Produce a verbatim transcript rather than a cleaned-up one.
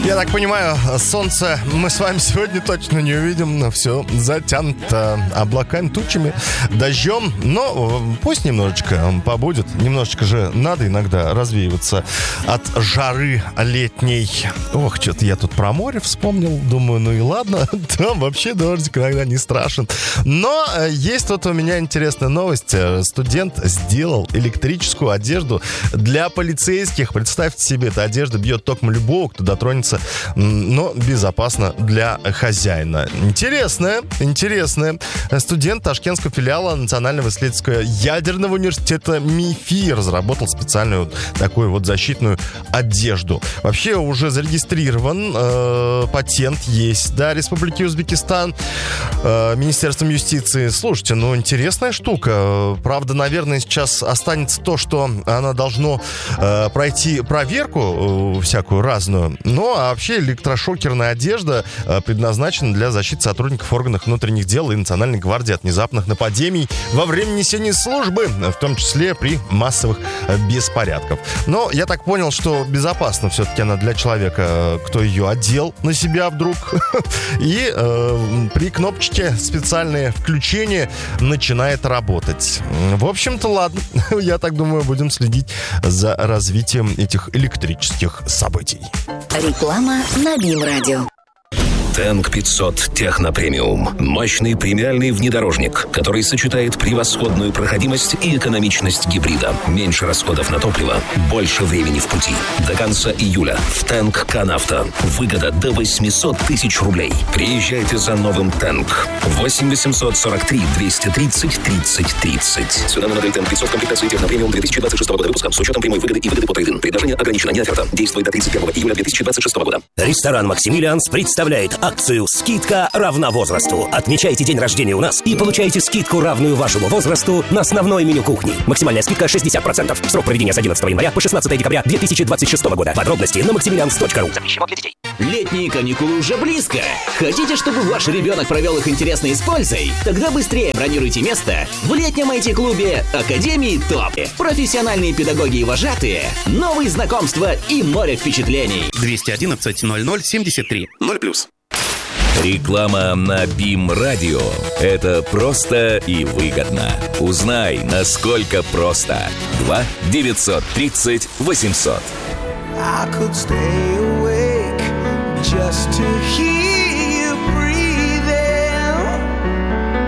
Я так понимаю, солнце мы с вами сегодня точно не увидим. Все затянуто облаками, тучами, дождем. Но пусть немножечко побудет. Немножечко же надо иногда развеиваться от жары летней. Ох, что-то я тут про море вспомнил. Думаю, ну и ладно. Там вообще дождик иногда не страшен. Но есть тут у меня интересная новость. Студент сделал электрическую одежду для полицейских. Представьте себе, эта одежда бьет током любого, кто дотронется, но безопасно для хозяина. Интересная, интересная. Студент ташкентского филиала Национального исследовательского ядерного университета МИФИ разработал специальную вот такую вот защитную одежду. Вообще уже зарегистрирован, э, патент есть, да, Республики Узбекистан, э, Министерством юстиции. Слушайте, ну интересная штука. Правда, наверное, сейчас останется то, что она должно э, пройти проверку э, всякую разную. Ну, а вообще электрошокерная одежда э, предназначена для защиты сотрудников органов внутренних дел и Национальной гвардии от внезапных нападений во время несения службы, в том числе при массовых э, беспорядках. Но я так понял, что безопасна все-таки она для человека, кто ее одел на себя вдруг. И э, при кнопочке специальное включение начинает работать. В общем-то, ладно. Я так думаю, будем следить за развитием этих электрических событий. Реклама на БИМ-радио. Тэнк пятьсот Техно Премиум. Мощный премиальный внедорожник, который сочетает превосходную проходимость и экономичность гибрида. Меньше расходов на топливо, больше времени в пути. До конца июля в Тэнк Канавто. Выгода до восемьсот тысяч рублей. Приезжайте за новым Тэнк. восемь восемьсот сорок три двести тридцать тридцать тридцать. Цена на модель Тэнк пятьсот комплектации Техно Премиум две тысячи двадцать шестого года выпуска с учетом прямой выгоды и выгоды по трейд-ин. Предложение ограничено, не оферта. Действует до тридцать первого июля две тысячи двадцать шестого года. Ресторан «Максимилианс» представляет акцию «Скидка равна возрасту». Отмечайте день рождения у нас и получайте скидку, равную вашему возрасту, на основное меню кухни. Максимальная скидка шестьдесят процентов. Срок проведения с одиннадцатого января по шестнадцатое декабря две тысячи двадцать шестого года. Подробности на максимилианс точка ру. Запрещено для детей. Летние каникулы уже близко. Хотите, чтобы ваш ребенок провел их интересно и с пользой? Тогда быстрее бронируйте место в летнем ай ти-клубе Академии ТОП. Профессиональные педагоги и вожатые, новые знакомства и море впечатлений. двести одиннадцать ноль ноль семьдесят три ноль плюс. Реклама на БИМ-радио. Это просто и выгодно. Узнай, насколько просто. два девятьсот тридцать восемьсот. I could stay awake just to hear